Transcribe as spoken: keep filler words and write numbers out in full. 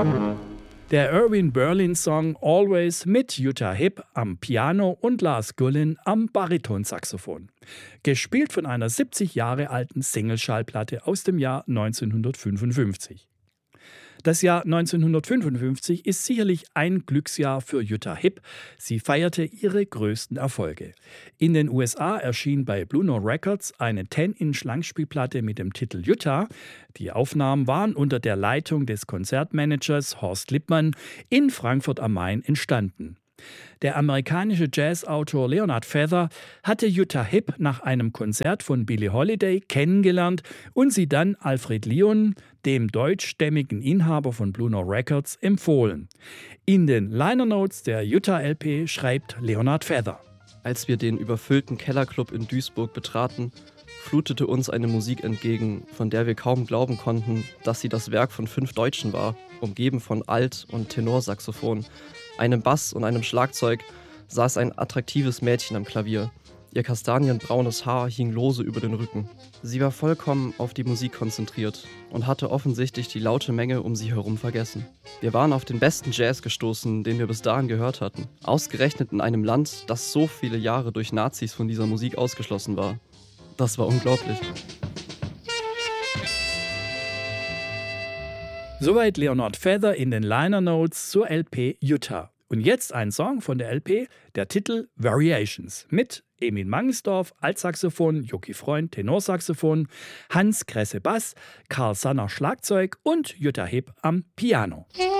Der Irving Berlin-Song Always mit Jutta Hipp am Piano und Lars Gullin am Baritonsaxophon. Gespielt von einer siebzig Jahre alten Single-Schallplatte aus dem Jahr neunzehnhundertfünfundfünfzig. Das Jahr neunzehnhundertfünfundfünfzig ist sicherlich ein Glücksjahr für Jutta Hipp. Sie feierte ihre größten Erfolge. In den U S A erschien bei Blue Note Records eine zehn Inch Langspielplatte mit dem Titel Jutta. Die Aufnahmen waren unter der Leitung des Konzertmanagers Horst Lippmann in Frankfurt am Main entstanden. Der amerikanische Jazzautor Leonard Feather hatte Jutta Hipp nach einem Konzert von Billie Holiday kennengelernt und sie dann Alfred Lion, dem deutschstämmigen Inhaber von Blue Note Records, empfohlen. In den Liner Notes der Jutta-L P schreibt Leonard Feather: Als wir den überfüllten Kellerclub in Duisburg betraten, flutete uns eine Musik entgegen, von der wir kaum glauben konnten, dass sie das Werk von fünf Deutschen war, umgeben von Alt- und Tenorsaxophon, einem Bass und einem Schlagzeug, saß ein attraktives Mädchen am Klavier. Ihr kastanienbraunes Haar hing lose über den Rücken. Sie war vollkommen auf die Musik konzentriert und hatte offensichtlich die laute Menge um sie herum vergessen. Wir waren auf den besten Jazz gestoßen, den wir bis dahin gehört hatten. Ausgerechnet in einem Land, das so viele Jahre durch Nazis von dieser Musik ausgeschlossen war. Das war unglaublich. Soweit Leonard Feather in den Liner Notes zur L P Jutta. Und jetzt ein Song von der L P, der Titel Variations mit Emil Mangelsdorf Altsaxophon, Joki Freund Tenorsaxophon, Hans Kresse Bass, Karl Sanner Schlagzeug und Jutta Hipp am Piano.